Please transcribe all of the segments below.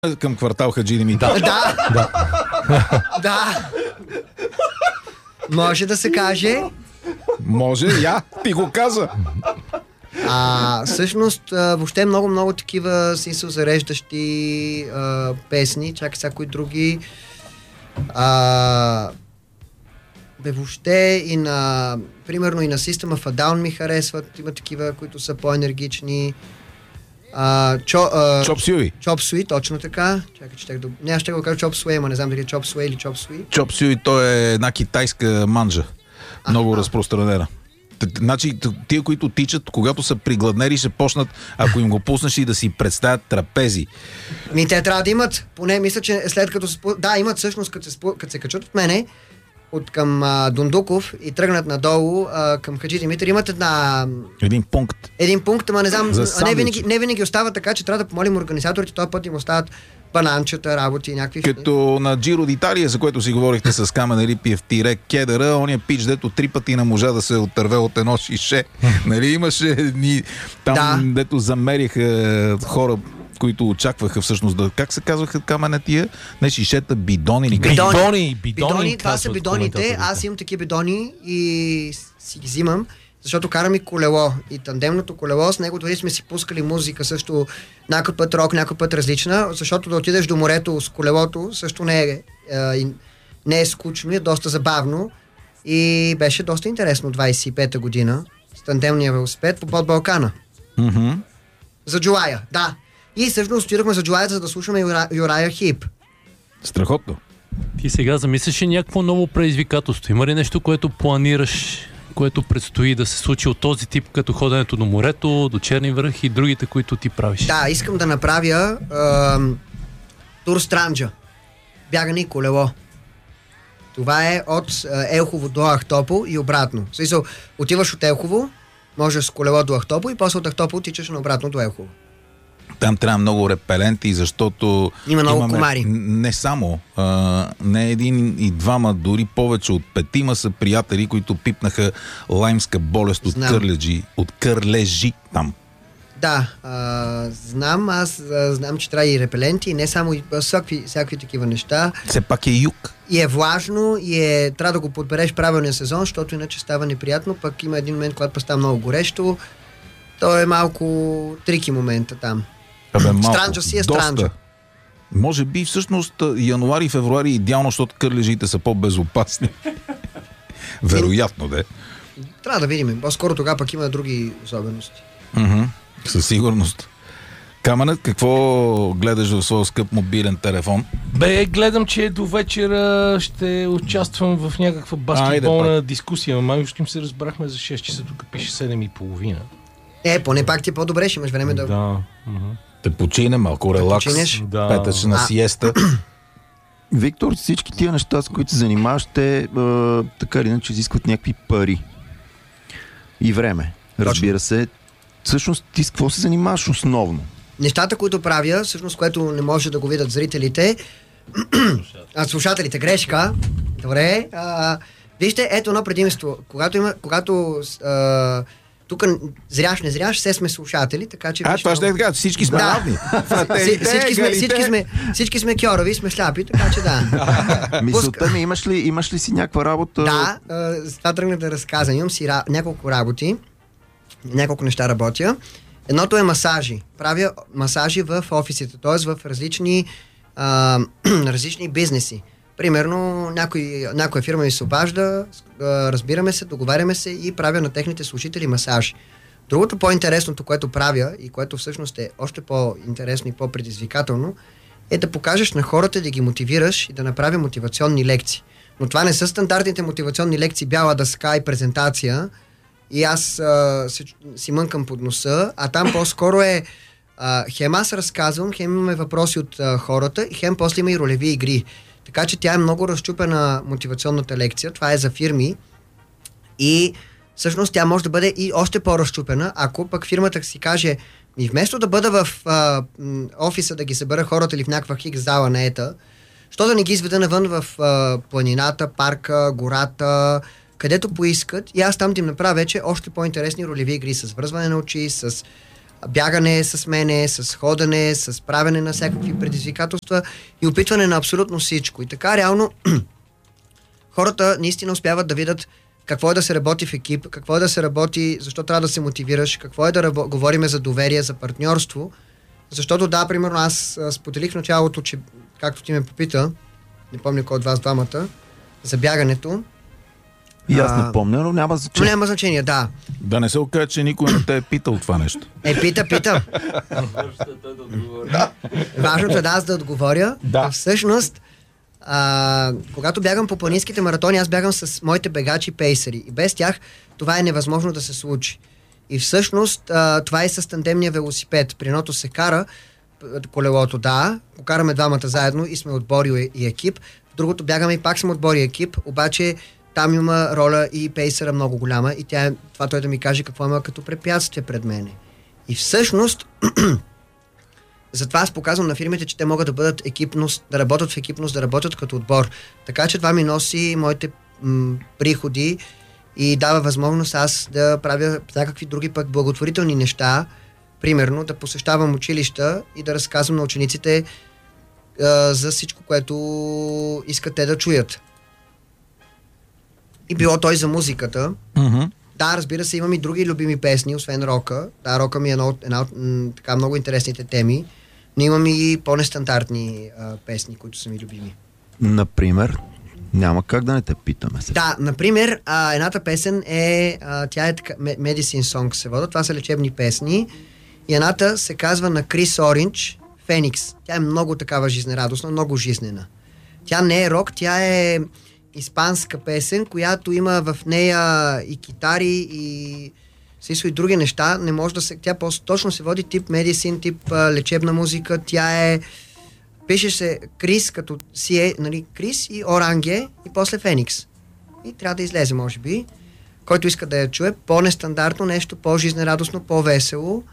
към квартал Хаджи Димитър. Да. Може да се каже. Може, ти го каза. Всъщност, въобще много такива зареждащи песни. Чакай сега кои други. Въобще и на, примерно и на System of a Down ми харесват. Има такива, които са по-енергични. Chop Suey. Chop Suey, точно така. Не, аз ще го кажа Chop Suey, ама не знам дали е Chop Suey или Chop Suey. Chop Suey, то е една китайска манджа. Много разпространена. Значи, тия, които тичат, когато са пригладнели, ще почнат, ако им го пуснеш, и да си представят трапези. Те трябва да имат. Поне мисля, че след като... Да, имат всъщност, като се качат от мене, от към Дундуков и тръгнат надолу към Хаджи Димитър, имат един пункт, ама не знам, не винаги остава така, че трябва да помолим организаторите, този път им остават бананчета, работи и някакви... Като на Джиро d'Италия, за което си говорихте с Камен Рипиев тире Кедъра, ония пич, дето 3 пъти не можа да се отърве от едно шише. Нали имаше там, дето замериха хора, които очакваха всъщност как се казваха камена тия? Не шишета, бидони или бидони, това са бидоните. Аз имам такива бидони и си ги взимам, защото карам и колело. И тандемното колело, с него дори сме си пускали музика също, някой път рок, някой път различна, защото да отидеш до морето с колелото също не е скучно, е доста забавно и беше доста интересно 25-та година с тандемния велосипед по под Балкана. За Джулая, да. И всъщност отидохме за Джулая, за да слушаме Юрая Хип. Страхотно. Ти сега замисляш ли някакво ново предизвикателство? Има ли нещо, което планираш, което предстои да се случи от този тип, като ходенето до морето, до Черни връх и другите, които ти правиш? Да, искам да направя тур Странджа. Бягане и колело. Това е от Елхово до Ахтопол и обратно. В смисъл, отиваш от Елхово, можеш с колело до Ахтопол и после от Ахтопол отичаш обратно до Елхово. Там трябва много репеленти, защото има много комари. Не само, не един и двама, дори повече от 5 са приятели, които пипнаха лаймска болест от кърлежи там. Да, знам, аз знам, че трябва и репеленти, и не само и всякакви такива неща. Все пак е юг. И е влажно, и трябва да го подбереш правилния сезон, защото иначе става неприятно, пък има един момент, когато става много горещо. То е малко трики момента там. Странджа си е Странджа. Може би всъщност януари и февруари идеално, защото кърлежите са по-безопасни. Вероятно, да. Трябва да видим. По-скоро тогава пък има други особености. Със сигурност. Каменът, какво гледаш в своя скъп мобилен телефон? Гледам, че до вечера ще участвам в някаква баскетболна дискусия. Май още им се разбрахме за 6 часа, тук пише 7:30. Поне пак ти е по-добре, ще имаш време да... Те почине малко, релакс, петъчна сиеста. Виктор, всички тия неща, с които се занимаваш, те така или иначе изискват някакви пари и време. Разбира се. Всъщност ти с какво се занимаваш основно? Нещата, които правя, всъщност, което не може да го видят зрителите, слушателите, грешка. Добре. Вижте, ето едно предимство. Когато тук зряш, не зряш, все сме слушатели, така че... Това ще е така, всички сме равни. Всички сме кьорови, сме сляпи, така че да. Мисълта ми, имаш ли си някаква работа? Да, това тръгна да разказвам. Имам си няколко работи, няколко неща работя. Едното е масажи. Правя масажи в офисите, т.е. в различни бизнеси. Примерно, някоя фирма ми се обажда, разбираме се, договаряме се и правя на техните служители масаж. Другото по-интересното, което правя и което всъщност е още по-интересно и по-предизвикателно, е да покажеш на хората, да ги мотивираш и да направя мотивационни лекции. Но това не са стандартните мотивационни лекции, бяла дъска и презентация и аз си мънкам под носа, а там по-скоро е хем аз разказвам, хем имаме въпроси от хората и хем после има и ролеви игри. Така че тя е много разчупена мотивационната лекция. Това е за фирми и всъщност тя може да бъде и още по-разчупена, ако пък фирмата си каже, и вместо да бъда в офиса да ги събера хората или в някаква хикс зала наета, що да не ги изведа навън в планината, парка, гората, където поискат и аз там да им направя вече още по-интересни ролеви игри с връзване на очи, с бягане с мене, с ходене, с правене на всякакви предизвикателства и опитване на абсолютно всичко. И така реално хората наистина успяват да видят какво е да се работи в екип, какво е да се работи, защо трябва да се мотивираш, какво е да говориме за доверие, за партньорство. Защото да, примерно аз споделих в началото, че както ти ме попита, не помня кой от вас двамата, за бягането. И аз не помня, но няма значение. Но няма значение, да. Да не се окаже, че никой не те е питал това нещо. Пита. Важното е да аз да отговоря. Да. Всъщност, когато бягам по планинските маратони, аз бягам с моите бегачи пейсери. И без тях това е невъзможно да се случи. И всъщност това е с тандемния велосипед. При едното се кара колелото, да, го караме двамата заедно и сме отбор и екип. В другото бягаме и пак сме отбор и екип, обаче там има роля и пейсера много голяма и това той да ми каже какво има като препятствие пред мене. И всъщност затова аз показвам на фирмите, че те могат да бъдат екипност, да работят в екипност, да работят като отбор. Така че това ми носи моите приходи и дава възможност аз да правя някакви други пък благотворителни неща, примерно да посещавам училища и да разказвам на учениците за всичко, което искат те да чуят. И било той за музиката. Mm-hmm. Да, разбира се, имам и други любими песни, освен рока. Да, рока ми е една от така много интересните теми, но имам и по-нестандартни песни, които са ми любими. Например? Няма как да не те питаме сега. Да, например, едната песен тя е Medicine Song се вода, това са лечебни песни. И едната се казва на Крис Оринч, Феникс. Тя е много такава жизнерадостна, много жизнена. Тя не е рок, тя е испанска песен, която има в нея и китари, и други неща. Не може да се... Тя точно се води тип медицин, тип лечебна музика. Тя е... Пише се Крис, като си е, нали, Крис и Оранге, и после Феникс. И трябва да излезе, може би. Който иска да я чуе, по-нестандартно нещо, по-жизнерадостно, по-весело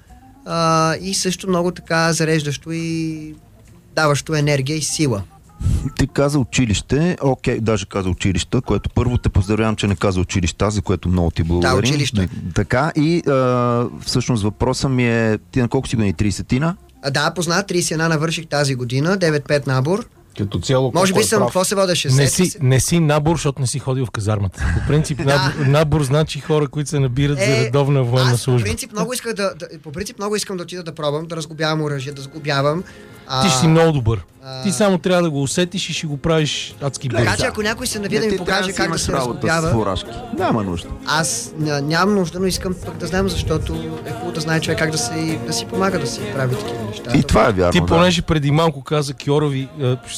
и също много така зареждащо и даващо енергия и сила. Ти каза училище, окей, даже каза училище, което първо те поздравявам, че не каза училища, за което много ти благодарим. Да, училище. Така, и всъщност въпросът ми е, ти на колко си години? 30-тина? Да, познат, 31 навърших тази година, 9-5 набор. Като цяло, може би съм, какво се водеше? Не си набор, защото не си ходил в казармата. По принцип, набор значи хора, които се набират за редовна военна служба. По принцип много искам да отида да пробвам, да разглобявам оръжие, да сглобявам. Ти ще си много добър. Ти само трябва да го усетиш и ще го правиш адски бързо. Така че ако някой се навие да ми покаже как да се разглобява... Няма нужда. Аз нямам нужда, но искам пък да знам, защото е хубаво да знае човек как да си помага да си прави такива неща. И това е вярно. Ти понеже преди малко каза Кьорови,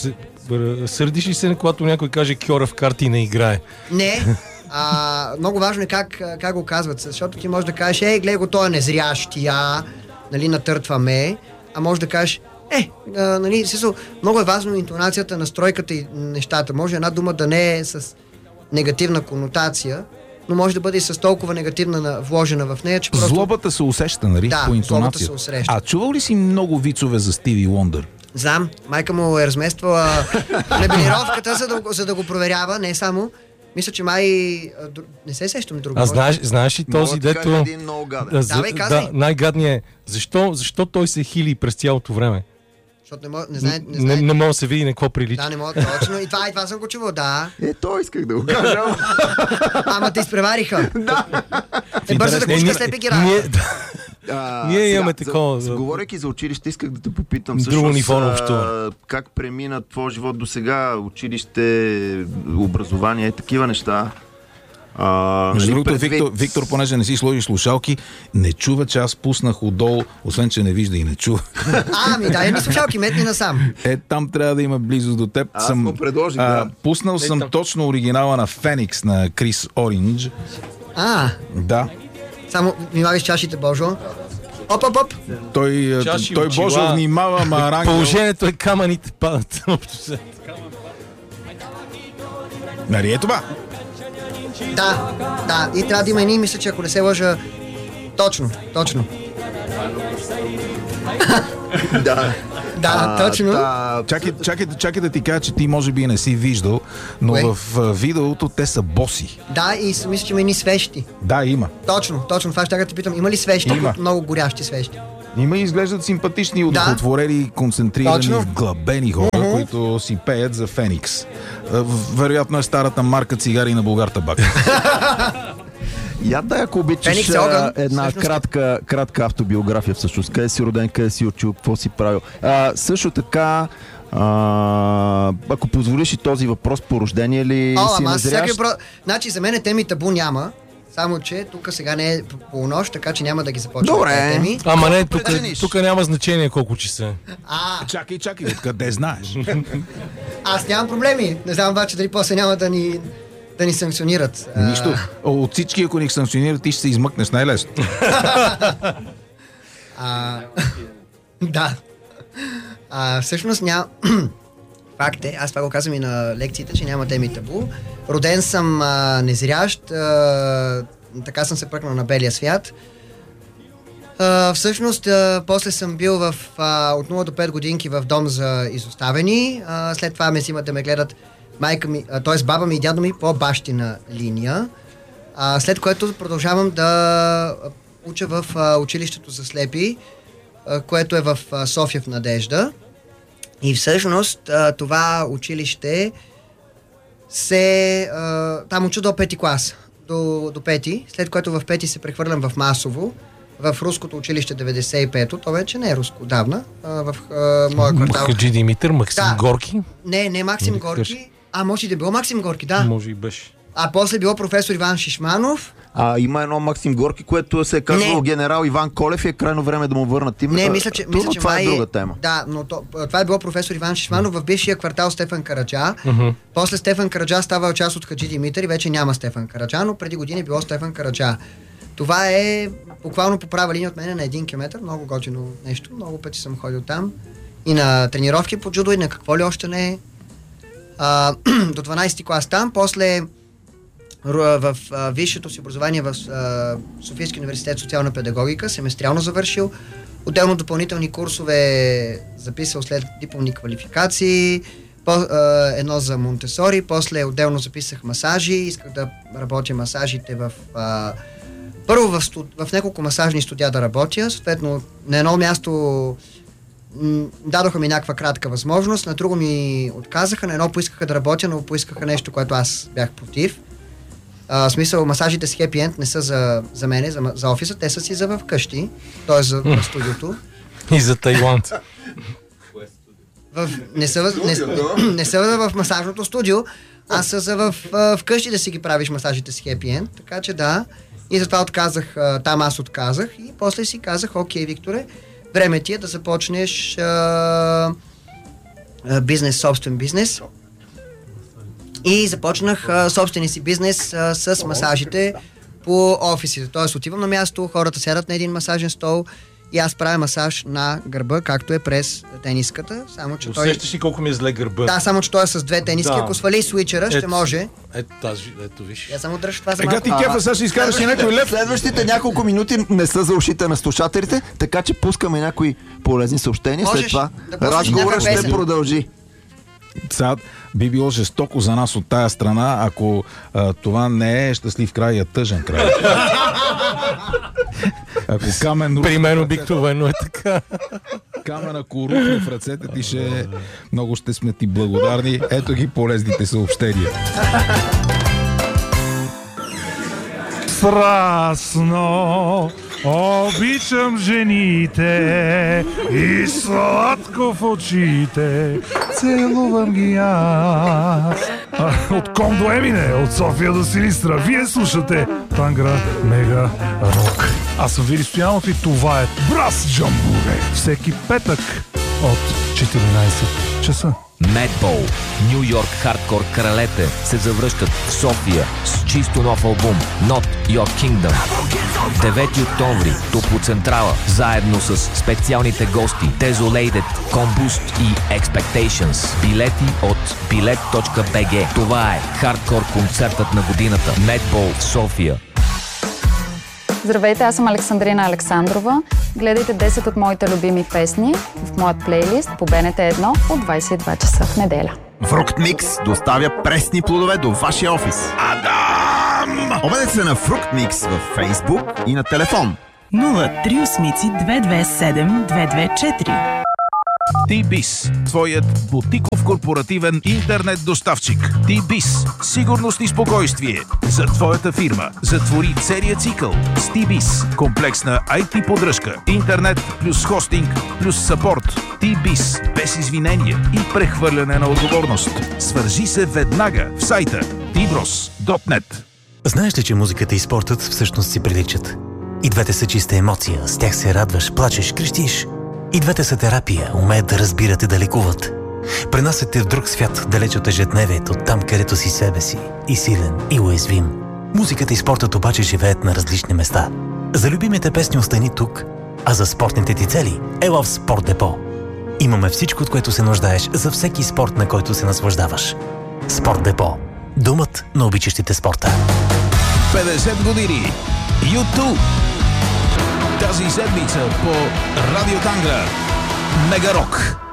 сърдиш ли се, когато някой каже Кьора в карти не играе? Не. Много важно е как го казват, защото ти можеш да кажеш, гледай го, той е незрящия, нали, натъртваме, а можеш да кажеш, нали, много е важно интонацията, настройката и нещата. Може една дума да не е с негативна конотация, но може да бъде и с толкова негативна вложена в нея, че просто... Злобата се усеща, нали, по интонация. Злобата се усеща. А чувал ли си много вицове за Стиви Уондър? Знам, майка му е размествала мебелировката, за да го проверява, не само. Мисля, че май... Не се сещам друго. Знаеш ли този, дето... Един много гаден. Най-гадният е. Защо той се хили през цялото време? Защото не може да се види на какво прилича. Да, не мога точно. И това съм го чувал, да. Това исках да го кажа. Ама те изпревариха. Да. Бързо да кучка слепи ги рада. Ние имаме такова. Говорейки за училище, исках да те попитам друго ниво на общуване. Как премина твой живот до сега, училище, образование и такива неща. Между другото, Виктор, понеже не си сложи слушалки, не чува, че аз пуснах отдолу, освен че не вижда и не чува. Да, ми слушалки, метни насам. Там трябва да има близост до теб. Аз му предложих, пуснал съм точно оригинала на Феникс на Крис Оринч. Да. Само внимавай с чашите, Божо. Оп. Той Божо внимава, ама Арангел... Положението е камъните падат. Нали е това? Да. И трябва да има мисля, че ако не се лъжа... Точно. Да, точно. Чакай да ти кажа, че ти може би не си виждал, но в видеото те са боси. Да, и мисля, че има едни свещи. Да, има. Точно. Това ще да те питам. Има ли свещи? Има. Много горящи свещи. Има и изглеждат симпатични, удовлетворени, концентрирани, вглъбени хора, които си пеят за Феникс. Вероятно е старата марка цигари на Булгартабак. Я дай, ако обичаш една кратка автобиография всъщност. Къде си роден, къде си учил, какво си правил. Също така, ако позволиш и този въпрос, по рождение ли си незрящ? Значи за мен теми табу няма. Само, че тук сега не е полунощ, така че няма да ги започваме. Добре. Теми. Ама не, тук няма значение колко часа. Чакай, откъде знаеш? Аз нямам проблеми. Не знам обаче дали после няма да ни санкционират. Нищо. От всички, ако ни санкционират, ти ще се измъкнеш най-лесно. Да. Всъщност няма... Факт е, аз това го казвам и на лекциите, че няма теми табу. Роден съм незрящ, така съм се пръкнал на белия свят. Всъщност, после съм бил от 0 до 5 годинки в дом за изоставени. След това ме взимат да ме гледат майка ми, т.е. баба ми и дядо ми по бащина линия. След което продължавам да уча в училището за слепи, което е в София в Надежда. И всъщност това училище там уча до 5-ти клас, до 5-ти, след което в 5-ти се прехвърлям в Масово, в руското училище 95-то, то вече не е руско, давна, в моя квартал. Хаджи Димитър, Максим Горки? Не Максим Горки, може и да било Максим Горки, да. Може и беше. После било професор Иван Шишманов. Има едно Максим Горки, което се е казвал генерал Иван Колев и е крайно време да му върнат името. Не, мисля, че това е друга тема. Да, но това е било професор Иван Шишманов в бившия квартал Стефан Караджа. После Стефан Караджа става част от Хаджи Димитър и вече няма Стефан Караджа, но преди години било Стефан Караджа. Това е буквално по права линия от мене на 1 км, много готино нещо, много пъти съм ходил там. И на тренировки по джудо, и на какво ли още не е. До 12 клас там, после в висшето си образование в Софийския университет социална педагогика, семестриално завършил, отделно допълнителни курсове записал след дипломни квалификации, едно за Монтесори, после отделно записах масажи, исках да работя масажите първо в няколко масажни студия да работя, съответно на едно място дадоха ми някаква кратка възможност, на друго ми отказаха, на едно поискаха да работя, но поискаха нещо, което аз бях против. В смисъл, масажите с Happy End не са за мене, за офиса, те са си за вкъщи, т.е. за студиото. И за Тайланд. Не са в масажното студио, а са за вкъщи да си ги правиш масажите с Happy End, така че да. И затова отказах, там аз отказах и после си казах, окей, Викторе, време ти е да започнеш собствен бизнес. И започнах собствения си бизнес с масажите по офисите. Тоест отивам на място, хората сядат на един масажен стол и аз правя масаж на гърба, както е през тениската. Само, че усещаш ли колко ми е зле гърба? Да, само че той е с 2 тениски. Ако свали свичера, ще може. Ето виж. Я само дръж това за малко. Ти кефа, сега ще изкараш и някой лев. Следващите няколко минути не са за ушите на слушателите, така че пускаме някои полезни съобщения. След това разговорът ще продължи. Сега би било жестоко за нас от тая страна, ако това не е щастлив край, а тъжен край. Ако камен... Примерно обикновено е така. Камен, ако рухне в ръцете ти, много ще сме ти благодарни. Ето ги полезните съобщения. Страстно обичам жените и сладко в очите целувам ги аз. От Ком до Емине, от София до Силистра, вие слушате Тангра Мега Рок. Аз съм Вили Стоянов и това е Брас Джамбуре. Всеки петък от 14 часа. Madball, Ню Йорк хардкор кралете се завръщат в София с чисто нов албум Not Your Kingdom. 9 октомври, Топлоцентрала, заедно с специалните гости Desolated, Combust и Expectations. Билети от bilet.bg. Това е хардкор концертът на годината. Madball в София. Здравейте, аз съм Александрина Александрова. Гледайте 10 от моите любими песни в моят плейлист по БНТ 1 от 22 часа в неделя. Фруктмикс доставя пресни плодове до вашия офис. Адам! Обадете се на Фруктмикс във Facebook и на телефон 038-227-224. T-Biz, твоят бутиков корпоративен интернет доставчик. T-Biz, сигурност и спокойствие за твоята фирма. Затвори целия цикъл с T-Biz. Комплексна IT поддръжка, интернет плюс хостинг плюс съпорт. T-Biz, без извинение и прехвърляне на отговорност. Свържи се веднага в сайта tbros.net. Знаеш ли, че музиката и спортът всъщност си приличат? И двете са чиста емоция, с тях се радваш, плачеш, крещиш. И двете са терапия, умеят да разбират и да лекуват. Пренасят те в друг свят, далеч от ежедневието, там където си себе си, и силен, и уязвим. Музиката и спортът обаче живеят на различни места. За любимите песни остани тук, а за спортните ти цели ела в Спорт Депо. Имаме всичко, от което се нуждаеш за всеки спорт, на който се наслаждаваш. Спорт Депо. Домът на обичащите спорта. 50 години. YouTube. Тази седмица по Радио Тангра. Мегарок.